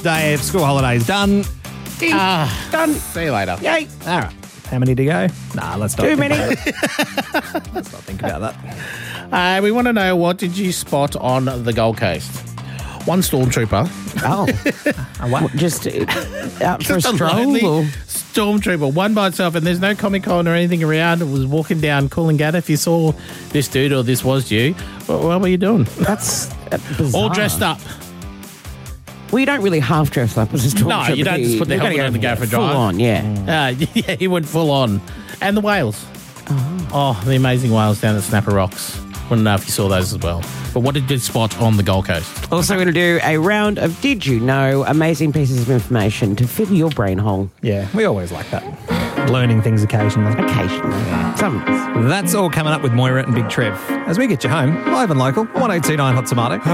Day of school holidays done. Done. See you later. Yay. All right. How many to go? Nah, let's not. Too many. Let's not think about that. We want to know, what did you spot on the Gold Coast? One stormtrooper. What? Just out for a Just a stroll? lonely Or? stormtrooper, one by itself, and there's no Comic-Con or anything around. It was walking down Coolangatta. If you saw this dude or this was you, what were you doing? That's bizarre. All dressed up. Well, you don't really half dress up as a stormtrooper. No, you don't just put the You're helmet gonna on and go for a drive. Full on, yeah. Yeah, he went full on. And the whales. Oh, the amazing whales down at Snapper Rocks. Want to know if you saw those as well. But what did you spot on the Gold Coast? Also going to do a round of Did You Know? Amazing pieces of information to fill your brain hole. Yeah, we always like that. Learning things occasionally. Occasionally. Some of us. That's all coming up with Moira and Big Trev as we get you home, live and local, 1829 Hot Tomato.